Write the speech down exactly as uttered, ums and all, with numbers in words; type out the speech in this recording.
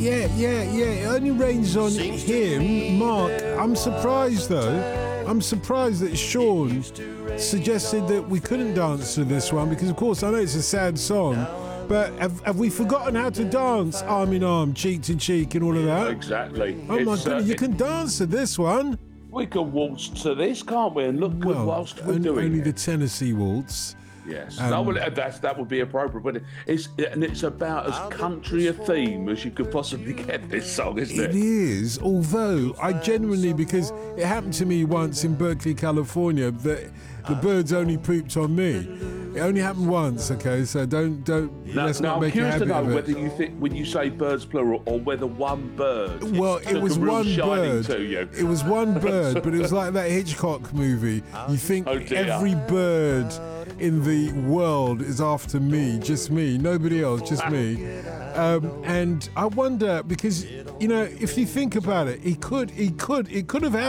Yeah, yeah, yeah. It only rains on him, Mark. I'm surprised though. I'm surprised that Sean suggested that we couldn't dance to this one because, of course, I know it's a sad song, but have, have we forgotten how to dance arm in arm, cheek to cheek, and all of that? Exactly. Oh my It's, goodness, uh, you can dance to this one. We can waltz to this, can't we? And look good Well, whilst we're only, doing only it. the Tennessee waltz. Yes, Um, no, well, that's that would be appropriate, but it's and it's about as country a theme as you could possibly get. This song, isn't It it? is, although I genuinely, because it happened to me once in Berkeley, California, that the birds only pooped on me. It only happened once, okay? So don't don't Now, let's now not I'm make a curious to habit know of it. whether you think when you say birds plural or whether one bird. Well, it took was a real one shining bird. to you. It was one bird, but it was like that Hitchcock movie. You think Oh, dear. every bird in the world is after me, just me, nobody else, just me. Um, and I wonder because you know, if you think about it, he could, he could, it could have happened.